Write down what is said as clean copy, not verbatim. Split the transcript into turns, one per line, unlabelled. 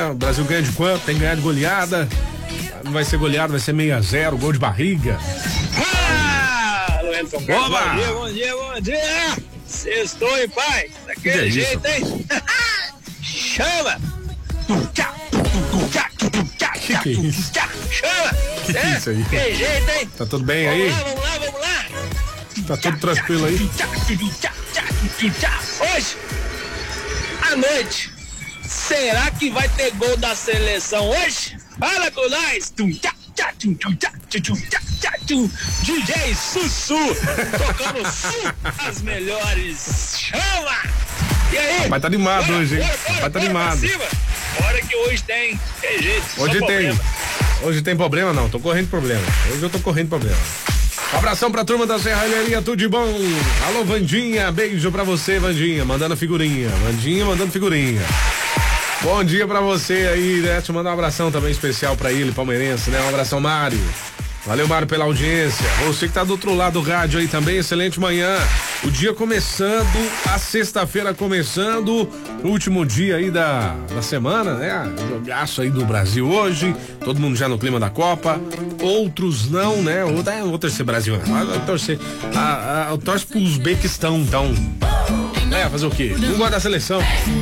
O Brasil ganha de quanto? Tem que ganhar de goleada. Não vai ser goleada, vai ser 6-0, gol de barriga.
Bom dia, bom dia. Sextou em paz. Daquele jeito, hein? Chama!
Que é isso?
Chama!
Que é isso aí?
Que jeito, hein?
Tá tudo bem aí?
Vamos lá.
Tá tudo tranquilo aí?
Hoje, à noite, será que vai ter gol da seleção hoje? Fala com nós! DJ Sussu, tocando as melhores. Chama! E aí?
Vai tá animado hoje, hein? Vai tá animado.
Bora que hoje tem jeito.
Hoje tem. Hoje tem problema não, tô correndo problema. Hoje eu tô correndo problema. Um abração pra turma da Serralheria, tudo de bom? Alô, Vandinha, beijo pra você, Vandinha, mandando figurinha. Vandinha mandando figurinha. Bom dia pra você aí, né? Te mandar um abração também especial pra ele, palmeirense, né? Um abração, Mário. Valeu, Mário, pela audiência. Você que tá do outro lado do rádio aí também, excelente manhã. O dia começando, a sexta-feira começando, o último dia aí da semana, né? Jogaço aí do Brasil hoje, todo mundo já no clima da Copa, outros não, né? Vou torcer Brasil, vou torcer, eu torço pro Uzbequistão, então. Fazer o quê? Não gosta da seleção.